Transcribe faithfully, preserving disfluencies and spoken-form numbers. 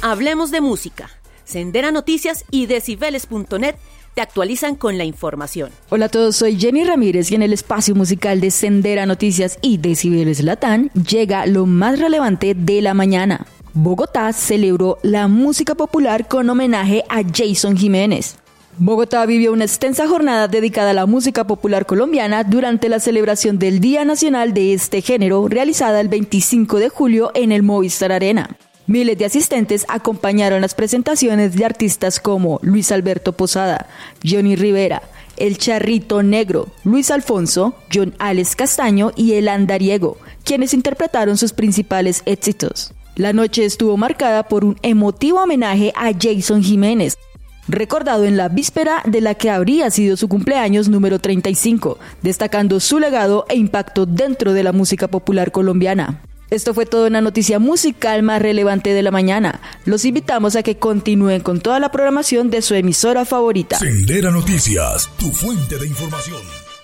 Hablemos de música. Sendera Noticias y decibeles punto net te actualizan con la información. Hola a todos, soy Jenny Ramírez y en el espacio musical de Sendera Noticias y Decibeles Latán llega lo más relevante de la mañana. Bogotá celebró la música popular con homenaje a Jason Jiménez. Bogotá vivió una extensa jornada dedicada a la música popular colombiana durante la celebración del Día Nacional de este género, realizada el veinticinco de julio en el Movistar Arena. Miles de asistentes acompañaron las presentaciones de artistas como Luis Alberto Posada, Johnny Rivera, El Charrito Negro, Luis Alfonso, John Alex Castaño y El Andariego, quienes interpretaron sus principales éxitos. La noche estuvo marcada por un emotivo homenaje a Jason Jiménez, recordado en la víspera de la que habría sido su cumpleaños número treinta y cinco, destacando su legado e impacto dentro de la música popular colombiana. Esto fue todo en la noticia musical más relevante de la mañana. Los invitamos a que continúen con toda la programación de su emisora favorita. Sendera Noticias, tu fuente de información.